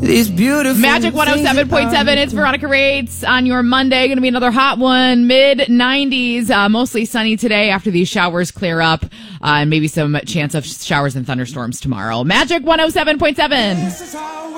These beautiful Magic 107.7. It's Veronica Rates on your Monday. Going to be another hot one. Mid-90s. Mostly sunny today after these showers clear up. And maybe some chance of showers and thunderstorms tomorrow. Magic 107.7.